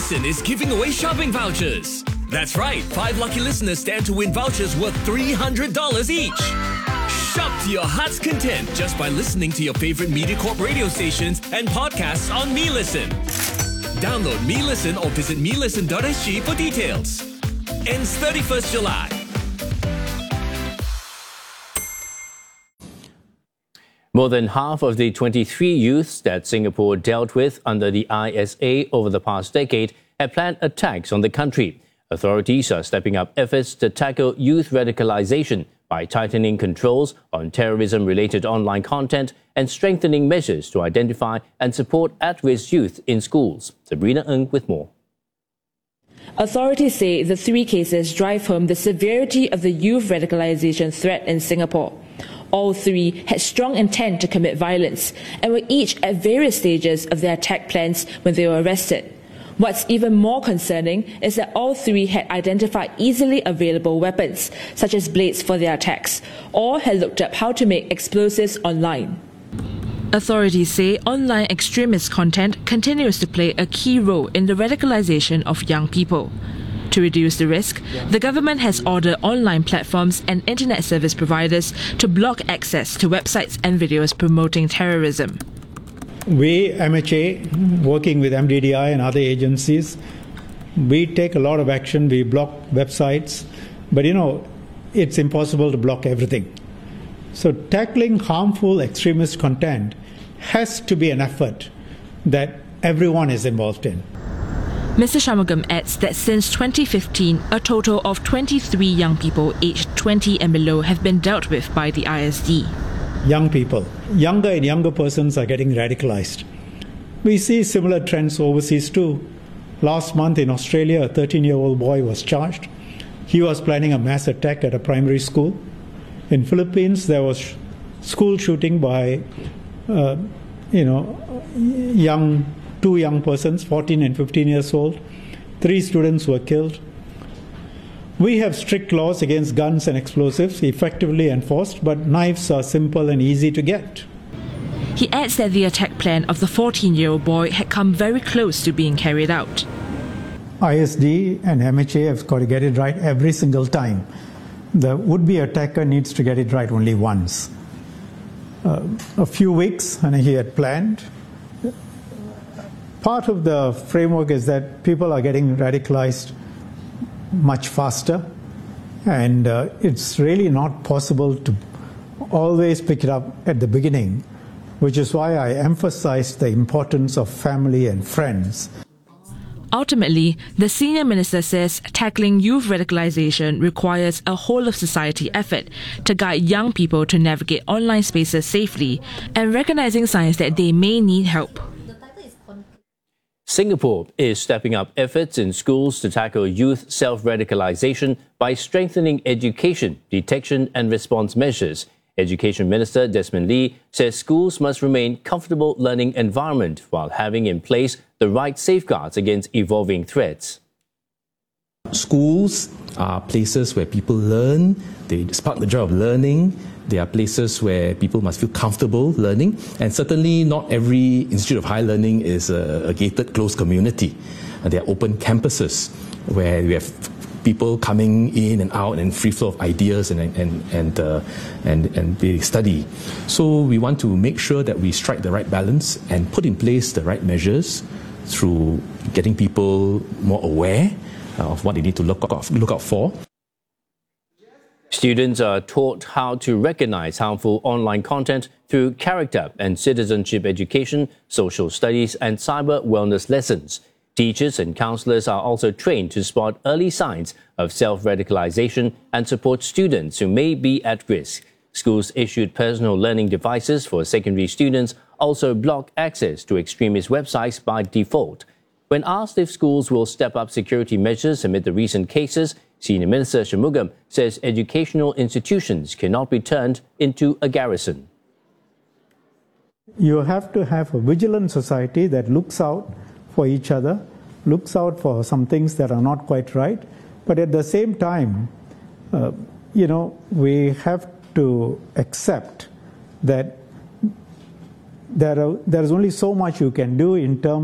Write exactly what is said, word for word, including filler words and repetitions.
Listen is giving away shopping vouchers. That's right, five lucky listeners stand to win vouchers worth three hundred dollars each. Shop to your heart's content just by listening to your favorite MediaCorp radio stations and podcasts on MeListen. Download MeListen or visit me listen dot s g for details. Ends thirty-first July. More than half of the twenty-three youths that Singapore dealt with under the I S A over the past decade had planned attacks on the country. Authorities are stepping up efforts to tackle youth radicalization by tightening controls on terrorism-related online content and strengthening measures to identify and support at-risk youth in schools. Sabrina Ng with more. Authorities say the three cases drive home the severity of the youth radicalization threat in Singapore. All three had strong intent to commit violence and were each at various stages of their attack plans when they were arrested. What's even more concerning is that all three had identified easily available weapons, such as blades for their attacks, or had looked up how to make explosives online. Authorities say online extremist content continues to play a key role in the radicalization of young people. To reduce the risk, the government has ordered online platforms and internet service providers to block access to websites and videos promoting terrorism. We, M H A, working with M D D I and other agencies, we take a lot of action. We block websites, but you know, it's impossible to block everything. So tackling harmful extremist content has to be an effort that everyone is involved in. Mister Shanmugam adds that since twenty fifteen, a total of twenty-three young people aged twenty and below have been dealt with by the I S D. Young people, younger and younger persons are getting radicalized. We see similar trends overseas too. Last month in Australia, a thirteen-year-old boy was charged. He was planning a mass attack at a primary school. In Philippines, there was school shooting by, uh, you know, young two young persons, fourteen and fifteen years old. Three students were killed. We have strict laws against guns and explosives, effectively enforced, but knives are simple and easy to get. He adds that the attack plan of the fourteen-year-old boy had come very close to being carried out. I S D and M H A have got to get it right every single time. The would-be attacker needs to get it right only once. Uh, a few weeks, and he had planned. Part of the framework is that people are getting radicalized much faster, and uh, it's really not possible to always pick it up at the beginning, which is why I emphasized the importance of family and friends. Ultimately, the senior minister says tackling youth radicalization requires a whole-of-society effort to guide young people to navigate online spaces safely and recognizing signs that they may need help. Singapore is stepping up efforts in schools to tackle youth self-radicalization by strengthening education, detection and response measures. Education Minister Desmond Lee says schools must remain comfortable learning environment while having in place the right safeguards against evolving threats. Schools are places where people learn, they spark the joy of learning. They are places where people must feel comfortable learning, and certainly not every institute of higher learning is a, a gated, closed community. Uh, they are open campuses where we have people coming in and out and free flow of ideas and and and uh, and and they study. So we want to make sure that we strike the right balance and put in place the right measures through getting people more aware of what they need to look out, look out for. Students are taught how to recognize harmful online content through character and citizenship education, social studies, and cyber wellness lessons. Teachers and counselors are also trained to spot early signs of self-radicalization and support students who may be at risk. Schools issued personal learning devices for secondary students also block access to extremist websites by default. When asked if schools will step up security measures amid the recent cases, Senior Minister Shanmugam says educational institutions cannot be turned into a garrison. You have to have a vigilant society that looks out for each other, looks out for some things that are not quite right, but at the same time, uh, you know, we have to accept that there are, there is only so much you can do in terms